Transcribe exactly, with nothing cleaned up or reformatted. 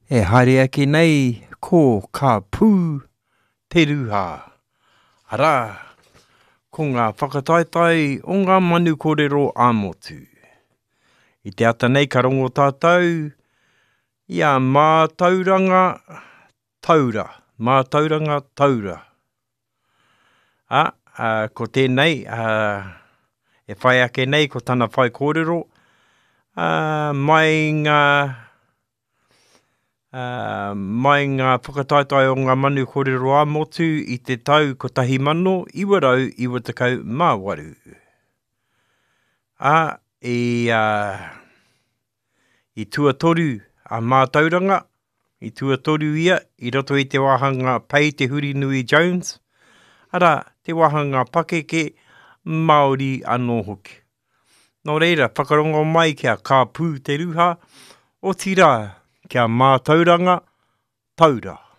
E haere ake nei, ko ka pū te ruha. Ara, ko ngā whakataetai o ngā manu kōrero ā-motu. I te ata nei ka rongo tātou, ia mātauranga taura, mātauranga taura. A, a ko tēnei, a, e whai ake nei ko tana whai kōrero, a, mai ngā... Uh, mai ngā whakataetai o ngā manu kōrero ā-motu i te tau ko tahi mano iwarau iwa tekau mā waru. A, i, uh, i tuatoru a mātauranga, i tuatoru ia, i roto i te wahanga Pei Te Huri Nui Jones, ara te wahanga pakeke Māori anō hoki. Nō reira, whakarongo mai kia ka pū te ruha, o tira kia mātauranga taura.